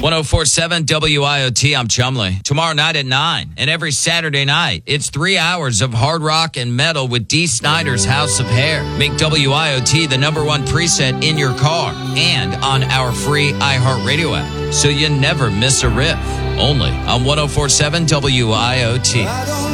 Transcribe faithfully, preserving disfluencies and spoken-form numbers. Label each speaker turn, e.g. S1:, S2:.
S1: ten forty-seven W I O T, I'm Chumley. Tomorrow night at nine and every Saturday night, it's three hours of hard rock and metal with Dee Snider's House of Hair. Make W I O T the number one preset in your car and on our free iHeartRadio app, so you never miss a riff. Only on ten forty-seven W I O T.